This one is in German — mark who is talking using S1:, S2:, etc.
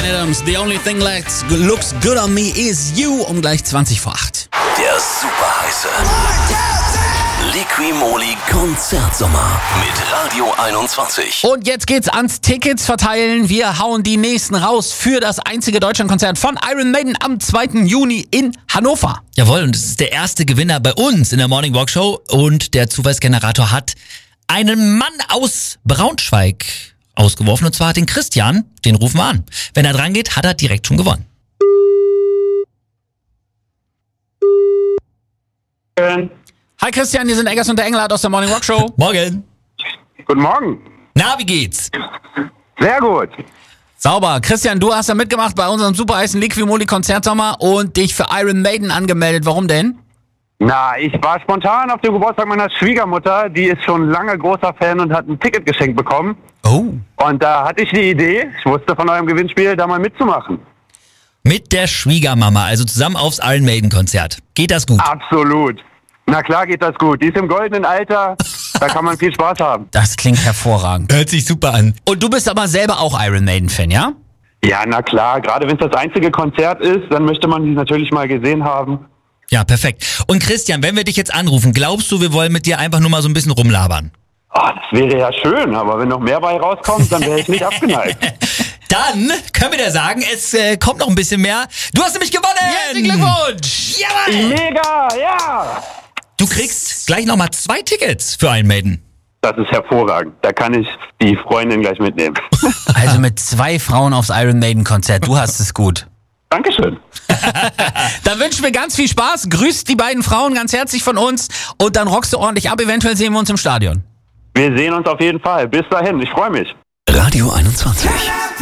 S1: Adams, The Only Thing Looks Good on Me Is You, um gleich 20 vor 8.
S2: Der super heiße Liqui-Moly Konzertsommer mit Radio 21.
S1: Und jetzt geht's ans Tickets verteilen. Wir hauen die nächsten raus für das einzige Deutschlandkonzert von Iron Maiden am 2. Juni in Hannover.
S3: Jawohl, und es ist der erste Gewinner bei uns in der Morning Walk Show. Und der Zufallsgenerator hat einen Mann aus Braunschweig ausgeworfen. Und zwar den Christian. Den rufen wir an. Wenn er dran geht, hat er direkt schon gewonnen.
S1: Hi Christian, hier sind Eggers und der Engelhardt aus der Morning Walk Show.
S3: Morgen.
S4: Guten Morgen.
S3: Na, wie geht's?
S4: Sehr gut.
S1: Sauber. Christian, du hast ja mitgemacht bei unserem super heißen Liqui-Moly Konzertsommer und dich für Iron Maiden angemeldet. Warum denn?
S4: Na, ich war spontan auf dem Geburtstag meiner Schwiegermutter. Die ist schon lange großer Fan und hat ein Ticket geschenkt bekommen.
S1: Oh.
S4: Und da hatte ich die Idee, ich wusste von eurem Gewinnspiel, da mal mitzumachen.
S3: Mit der Schwiegermama, also zusammen aufs Iron Maiden Konzert. Geht das gut?
S4: Absolut. Na klar geht das gut. Die ist im goldenen Alter, da kann man viel Spaß haben.
S1: Das klingt hervorragend.
S3: Hört sich super an.
S1: Und du bist aber selber auch Iron Maiden-Fan, ja?
S4: Ja, na klar. Gerade wenn es das einzige Konzert ist, dann möchte man die natürlich mal gesehen haben.
S3: Ja, perfekt. Und Christian, wenn wir dich jetzt anrufen, glaubst du, wir wollen mit dir einfach nur mal so ein bisschen rumlabern?
S4: Oh, das wäre ja schön, aber wenn noch mehr bei rauskommt, dann wäre ich nicht abgeneigt.
S3: Dann können wir dir sagen, es kommt noch ein bisschen mehr. Du hast nämlich gewonnen!
S1: Herzlichen Glückwunsch!
S3: Jawohl!
S4: Mega, ja!
S3: Du kriegst gleich nochmal 2 Tickets für Iron Maiden.
S4: Das ist hervorragend. Da kann ich die Freundin gleich mitnehmen.
S1: Also mit 2 Frauen aufs Iron Maiden Konzert. Du hast es gut.
S4: Dankeschön.
S1: Dann wünschen wir ganz viel Spaß. Grüßt die beiden Frauen ganz herzlich von uns und dann rockst du ordentlich ab. Eventuell sehen wir uns im Stadion.
S4: Wir sehen uns auf jeden Fall. Bis dahin. Ich freue mich.
S2: Radio 21.